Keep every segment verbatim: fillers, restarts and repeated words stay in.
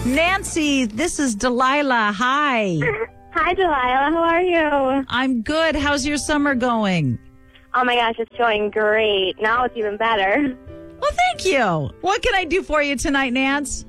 Nancy, this is Delilah. Hi. Hi, Delilah. How are you? I'm good. How's your summer going? Oh, my gosh, it's going great. Now it's even better. Well, thank you. What can I do for you tonight, Nance?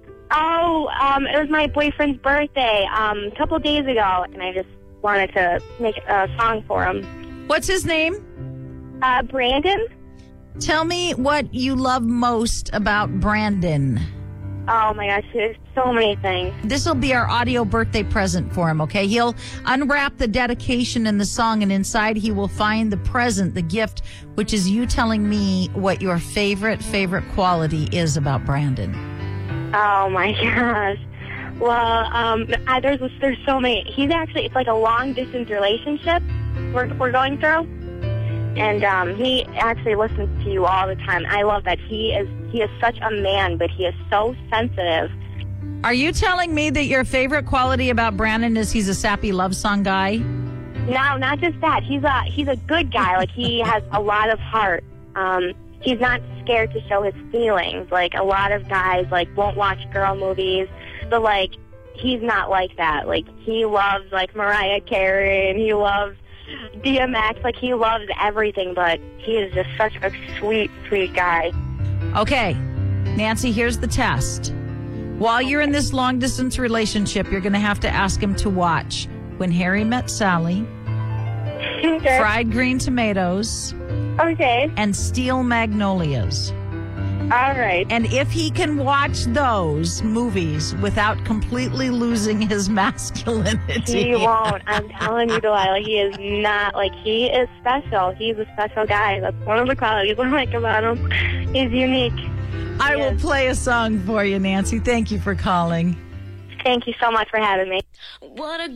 Oh, um, it was my boyfriend's birthday um, a couple days ago, and I just wanted to make a song for him. What's his name? Uh, Brandon? Tell me what you love most about Brandon. Oh, my gosh, there's so many things. This will be our audio birthday present for him, okay? He'll unwrap the dedication and the song, and inside he will find the present, the gift, which is you telling me what your favorite, favorite quality is about Brandon. Oh, my gosh. Well, um, I, there's there's so many. He's actually, it's like a long-distance relationship we're, we're going through. And um, he actually listens to you all the time. I love that. He is he is such a man, but he is so sensitive. Are you telling me that your favorite quality about Brandon is he's a sappy love song guy? No, not just that. He's a he's a good guy. Like, he has a lot of heart. Um, he's not scared to show his feelings. Like, a lot of guys like won't watch girl movies, but like he's not like that. Like, he loves like Mariah Carey, and he loves D M X. Like, he loves everything, but he is just such a sweet, sweet guy. Okay, Nancy, here's the test. While you're in this long-distance relationship, you're going to have to ask him to watch When Harry Met Sally, Okay. Fried Green Tomatoes, Okay. and Steel Magnolias. All right. And if he can watch those movies without completely losing his masculinity. He won't. I'm telling you, Delilah, he is not, like, he is special. He's a special guy. That's one of the qualities I like about him. He's unique. I He will is. play a song for you, Nancy. Thank you for calling. Thank you so much for having me. What a